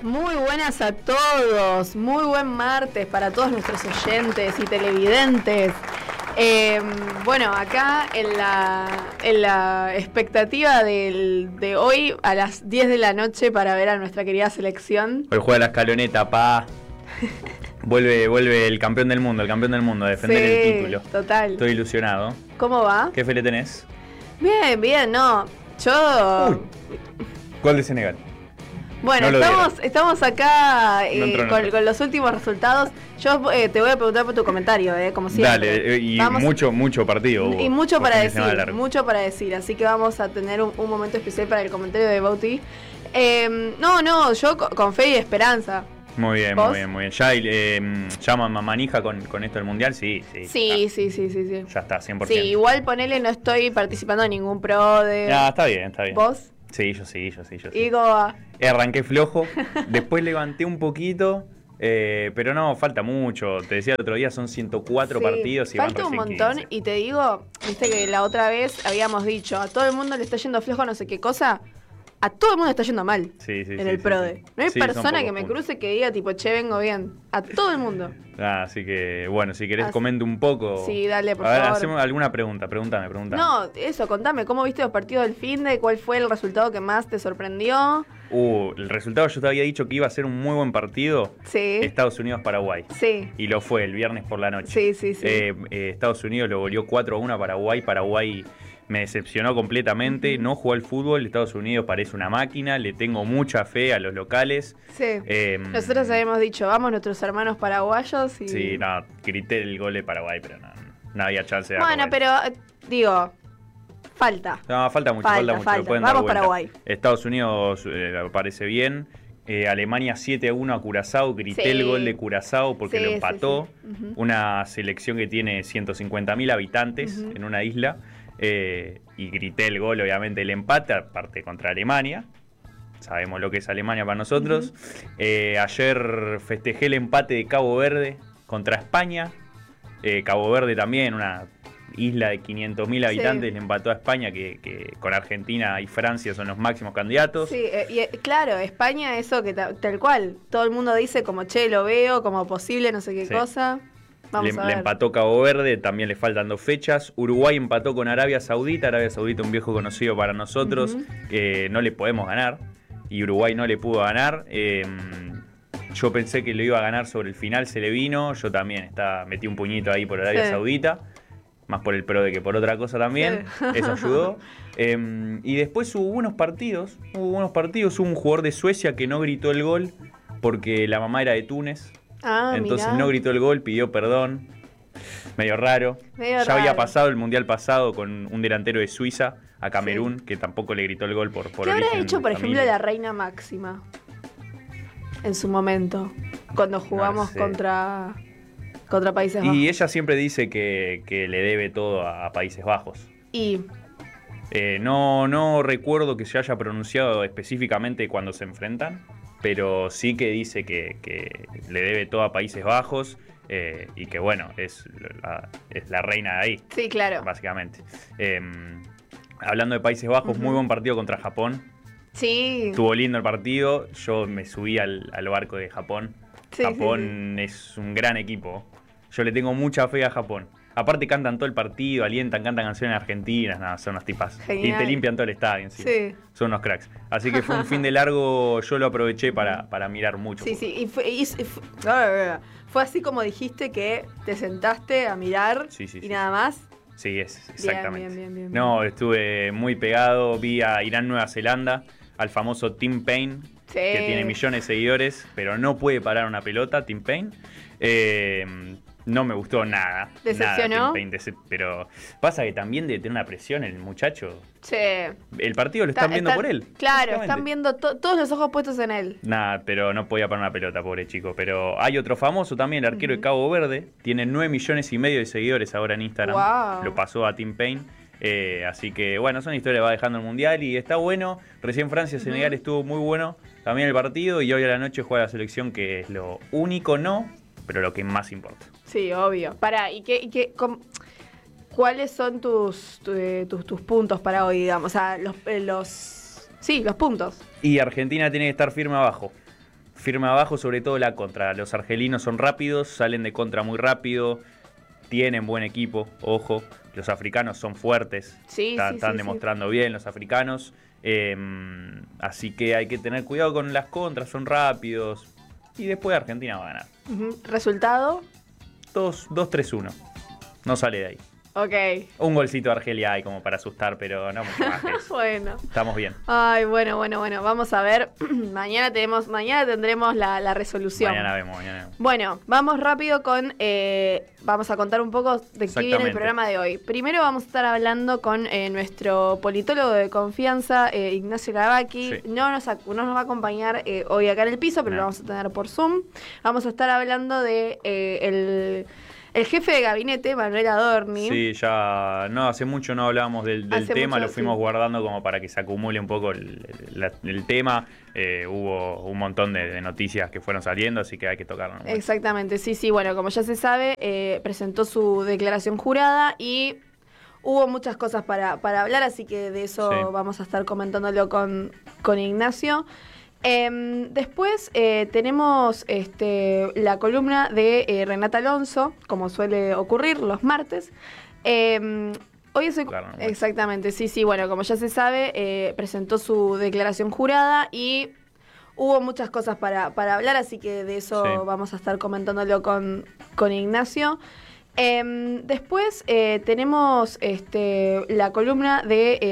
Muy buenas a todos, muy buen martes para todos nuestros oyentes y televidentes. Bueno, acá en la expectativa de hoy a las 10 de la noche para ver a nuestra querida selección. Hoy juega la escaloneta, pa. Vuelve el campeón del mundo a defender el título. Total. Estoy ilusionado. ¿Cómo va? ¿Qué fe le tenés? Bien, no. Yo... Uy. Gol de Senegal. Bueno, no estamos acá no con los últimos resultados. Yo te voy a preguntar por tu comentario, como siempre. Dale, y mucho partido hubo. Y mucho para decir, así que vamos a tener un momento especial para el comentario de Bauti. Yo con fe y esperanza. Muy bien. ¿Ya llaman manija con esto del mundial? Sí. Sí. Ya está, 100%. Sí, igual ponele, no estoy participando en ningún pro de... Ya, está bien. ¿Vos? Sí, yo sí. ¿Y cómo va? Arranqué flojo, después levanté un poquito, pero no, falta mucho. Te decía el otro día, son 104 partidos y falta van un recién montón. 15. Y te digo, viste que la otra vez habíamos dicho, a todo el mundo le está yendo flojo no sé qué cosa. A todo el mundo le está yendo mal en el PRODE. Sí. No hay Sí, persona que me puntos. cruce que diga tipo, che, vengo bien. A todo el mundo. Así que, bueno, si querés comento un poco. Sí, dale, por favor. favor. Hacemos alguna pregunta, pregúntame. No, eso, contame, ¿cómo viste los partidos del finde? ¿Cuál fue el resultado que más te sorprendió? El resultado, yo te había dicho que iba a ser un muy buen partido. Sí. Estados Unidos-Paraguay. Sí. Y lo fue el viernes por la noche. Sí. Estados Unidos lo goleó 4-1 a Paraguay. Paraguay me decepcionó completamente. No jugó al fútbol. Estados Unidos parece una máquina. Le tengo mucha fe a los locales. Sí. Nosotros habíamos dicho, vamos nuestros hermanos paraguayos y... Sí, no, grité el gol de Paraguay, pero no había chance de Bueno, pero digo, falta. No, falta mucho. Vamos Paraguay. Estados Unidos parece bien. Alemania 7-1 a Curazao. Grité el gol de Curazao porque lo empató. Sí. Una selección que tiene 150.000 habitantes en una isla. Y grité el gol, obviamente, el empate, aparte contra Alemania. Sabemos lo que es Alemania para nosotros. Ayer festejé el empate de Cabo Verde contra España. Cabo Verde también, una isla de 500.000 habitantes, le empató a España, que con Argentina y Francia son los máximos candidatos. Sí, claro, España, eso que tal cual. Todo el mundo dice como, che, lo veo, como posible, no sé qué cosa. Vamos a ver. Le empató Cabo Verde, también le faltan 2 fechas. Uruguay empató con Arabia Saudita. Arabia Saudita, un viejo conocido para nosotros, que no le podemos ganar. Y Uruguay no le pudo ganar. Yo pensé que lo iba a ganar sobre el final, se le vino. Yo también metí un puñito ahí por Arabia Saudita. Más por el PRODE que por otra cosa también. Eso ayudó. Y después hubo buenos partidos. Hubo un jugador de Suecia que no gritó el gol porque la mamá era de Túnez. Entonces no gritó el gol, pidió perdón. Medio raro. Había pasado el mundial pasado con un delantero de Suiza a Camerún, que tampoco le gritó el gol por ¿Qué habrá hecho, por ejemplo, la reina Máxima en su momento, cuando jugamos contra Países Bajos? Y ella siempre dice que le debe todo a Países Bajos. Y no recuerdo que se haya pronunciado específicamente cuando se enfrentan, pero sí que dice que le debe todo a Países Bajos. Y que bueno, es la reina de ahí. Sí, claro. Básicamente. Hablando de Países Bajos, muy buen partido contra Japón. Sí. Estuvo lindo el partido. Yo me subí al barco de Japón. Japón es un gran equipo. Yo le tengo mucha fe a Japón. Aparte cantan todo el partido, cantan canciones argentinas, nada, son unos tipas. Genial. Y te limpian todo el estadio encima. Sí. Son unos cracks. Así que fue un fin de largo, yo lo aproveché para mirar mucho. Sí, y fue así como dijiste que te sentaste a mirar y nada más. Sí, exactamente. Bien. No, estuve muy pegado, vi a Irán-Nueva Zelanda, al famoso Tim Payne, que tiene millones de seguidores, pero no puede parar una pelota, Tim Payne. No me gustó nada. ¿Decepcionó? Nada, pero pasa que también debe tener una presión el muchacho. Sí. El partido lo están viendo por él. Claro, están viendo todos los ojos puestos en él. Nada, pero no podía parar una pelota, pobre chico. Pero hay otro famoso también, el arquero de Cabo Verde. Tiene 9,5 millones de seguidores ahora en Instagram. Wow. Lo pasó a Tim Payne. Así que bueno, son historias que va dejando el mundial y está bueno. Recién Francia-Senegal estuvo muy bueno también el partido. Y hoy a la noche juega la selección, que es lo único pero lo que más importa. Sí, obvio. ¿Cuáles son tus puntos para hoy, digamos? O sea, los puntos. Y Argentina tiene que estar firme abajo. firme abajo, sobre todo la contra. Los argelinos son rápidos, salen de contra muy rápido, tienen buen equipo, ojo. Los africanos son fuertes, están demostrando bien los africanos. Así que hay que tener cuidado con las contras, son rápidos. Y después Argentina va a ganar. ¿Resultado? 2-3-1. No sale de ahí. Ok. Un golcito de Argelia hay como para asustar, pero no mucho más que eso. Bueno. Estamos bien. Ay, bueno. Vamos a ver. Mañana tendremos la resolución. Mañana vemos. Bueno, vamos rápido con... vamos a contar un poco de qué viene el programa de hoy. Primero vamos a estar hablando con nuestro politólogo de confianza, Ignacio Lavaki. Sí. No nos va a acompañar hoy acá en el piso, pero lo vamos a tener por Zoom. Vamos a estar hablando de el jefe de gabinete, Manuel Adorni. Sí, ya hace mucho no hablábamos del tema, lo fuimos guardando como para que se acumule un poco el tema. Hubo un montón de noticias que fueron saliendo, así que hay que tocarlo. Exactamente, sí, bueno, como ya se sabe, presentó su declaración jurada y hubo muchas cosas para hablar, así que de eso vamos a estar comentándolo con Ignacio. Después tenemos la columna de Renata Alonso, como suele ocurrir los martes. Hoy es exactamente, sí, bueno, como ya se sabe, presentó su declaración jurada y hubo muchas cosas para hablar, así que de eso vamos a estar comentándolo con Ignacio. Después tenemos la columna de